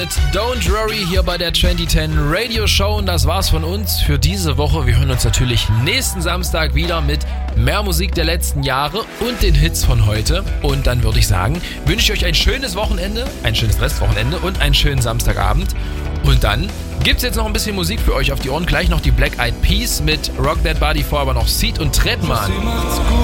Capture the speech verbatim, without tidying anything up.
Don't Worry hier bei der zwanzig zehn Radio Show und das war's von uns für diese Woche. Wir hören uns natürlich nächsten Samstag wieder mit mehr Musik der letzten Jahre und den Hits von heute. Und dann würde ich sagen, wünsche ich euch ein schönes Wochenende, ein schönes Restwochenende und einen schönen Samstagabend. Und dann gibt's jetzt noch ein bisschen Musik für euch auf die Ohren. Gleich noch die Black Eyed Peas mit Rock That Body, vor aber noch Seed und Trettmann.